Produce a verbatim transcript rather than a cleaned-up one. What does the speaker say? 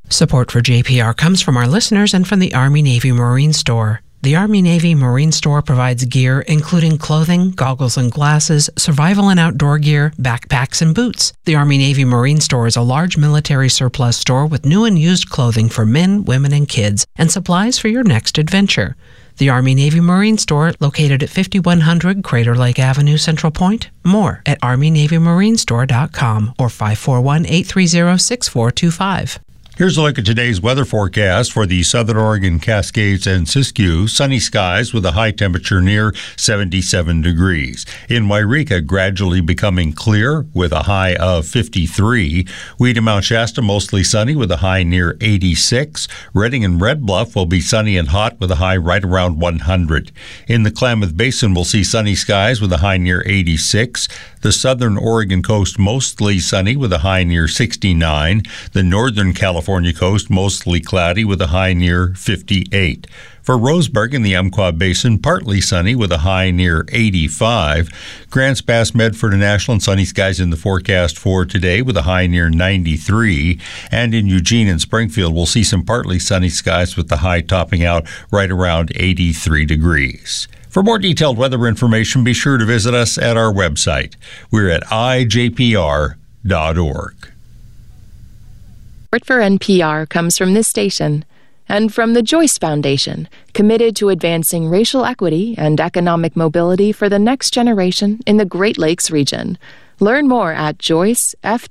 Support for J P R comes from our listeners and from the Army Navy Marine Store. The Army Navy Marine Store provides gear including clothing, goggles and glasses, survival and outdoor gear, backpacks and boots. The Army Navy Marine Store is a large military surplus store with new and used clothing for men, women, and kids, and supplies for your next adventure. The Army Navy Marine Store, located at fifty-one hundred Crater Lake Avenue, Central Point. More at army navy marine store dot com or five four one, eight three zero, six four two five. Here's a look at today's weather forecast for the Southern Oregon Cascades and Siskiyou. Sunny skies with a high temperature near seventy-seven degrees. In Wairika, gradually becoming clear with a high of fifty-three. Weed and Mount Shasta, mostly sunny with a high near eighty-six. Redding and Red Bluff will be sunny and hot with a high right around one hundred. In the Klamath Basin, we'll see sunny skies with a high near eighty-six. The Southern Oregon coast, mostly sunny with a high near sixty-nine. The Northern California California coast, mostly cloudy with a high near fifty-eight. For Roseburg in the Umpqua Basin, partly sunny with a high near eighty-five. Grants Pass, Medford, and Ashland, sunny skies in the forecast for today with a high near ninety-three. And in Eugene and Springfield, we'll see some partly sunny skies with the high topping out right around eighty-three degrees. For more detailed weather information, be sure to visit us at our website. We're at I J P R dot org. Support for N P R comes from this station and from the Joyce Foundation, committed to advancing racial equity and economic mobility for the next generation in the Great Lakes region. Learn more at joyce f